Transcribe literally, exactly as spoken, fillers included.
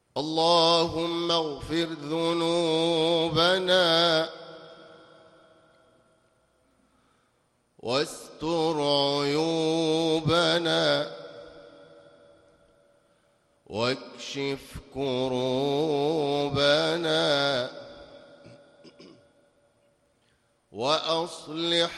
اللهم اغفر ذنوبنا واستر عيوبنا واكشف كروبنا وأصلح